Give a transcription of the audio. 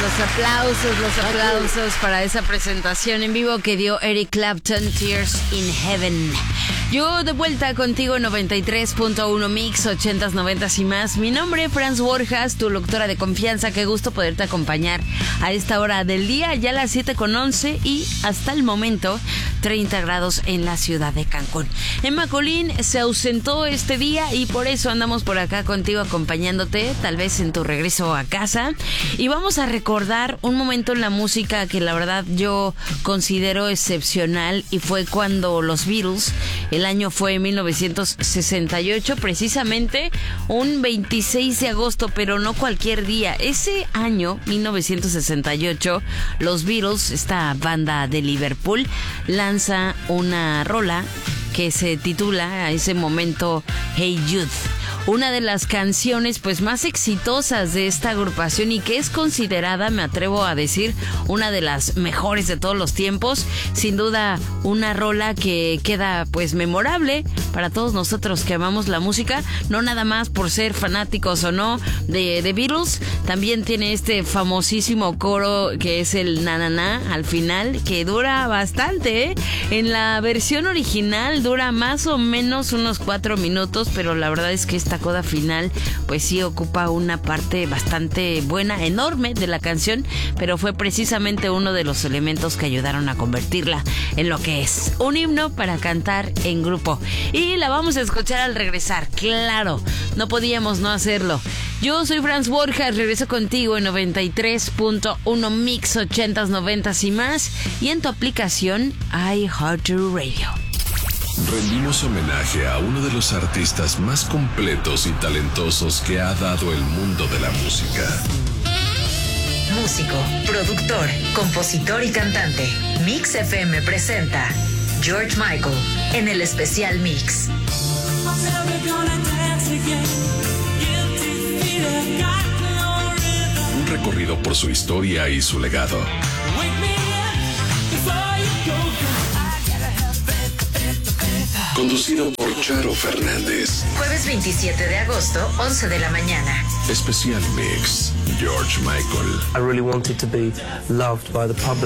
Los aplausos para esa presentación en vivo que dio Eric Clapton, Tears in Heaven. Yo de vuelta contigo en 93.1 Mix, 80s, 90s y más. Mi nombre es Franz Borjas, tu locutora de confianza. Qué gusto poderte acompañar a esta hora del día, ya a las 7:11 y hasta el momento 30 grados en la ciudad de Cancún. Emma Colín se ausentó este día y por eso andamos por acá contigo acompañándote, tal vez en tu regreso a casa. Y vamos a recordar un momento en la música que la verdad yo considero excepcional y fue cuando los Beatles, el año fue 1968, precisamente un 26 de agosto, pero no cualquier día. Ese año, 1968, los Beatles, esta banda de Liverpool, lanza una rola que se titula a ese momento Hey Jude. Una de las canciones pues más exitosas de esta agrupación y que es considerada, me atrevo a decir, una de las mejores de todos los tiempos. Sin duda una rola que queda pues memorable para todos nosotros que amamos la música, no nada más por ser fanáticos o no de Beatles. También tiene este famosísimo coro que es el na na na al final, que dura bastante, ¿eh? En la versión original dura más o menos unos 4 minutos, pero la verdad es que esta coda final pues sí ocupa una parte bastante buena, enorme de la canción, pero fue precisamente uno de los elementos que ayudaron a convertirla en lo que es un himno para cantar en grupo. Y la vamos a escuchar al regresar, claro, no podíamos no hacerlo. Yo soy Franz Borjas, regreso contigo en 93.1 Mix, 80s, 90s y más, y en tu aplicación iHeartRadio. Rendimos homenaje a uno de los artistas más completos y talentosos que ha dado el mundo de la música. Músico, productor, compositor y cantante. Mix FM presenta George Michael en el especial Mix. Un recorrido por su historia y su legado. Conducido por Charo Fernández. Jueves 27 de agosto, 11 de la mañana. Especial Mix, George Michael. I really wanted to be loved by the public.